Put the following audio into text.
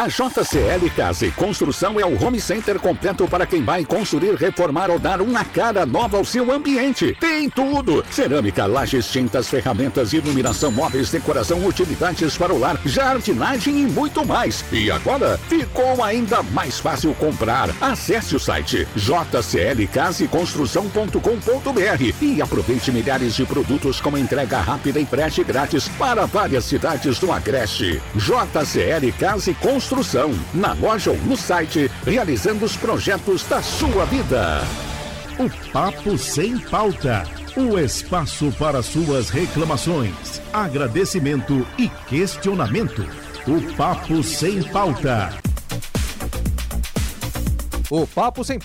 A JCL Casa e Construção é o home center completo para quem vai construir, reformar ou dar uma cara nova ao seu ambiente. Tem tudo: cerâmica, lajes, tintas, ferramentas, iluminação, móveis, decoração, utilidades para o lar, jardinagem e muito mais. E agora ficou ainda mais fácil comprar. Acesse o site jclcaseconstrução.com.br e aproveite milhares de produtos com entrega rápida e frete grátis para várias cidades do Agreste. JCL Casa e Construção, na loja ou no site, realizando os projetos da sua vida. O Papo Sem Pauta, o espaço para suas reclamações, agradecimento e questionamento. O Papo Sem Pauta. O Papo Sem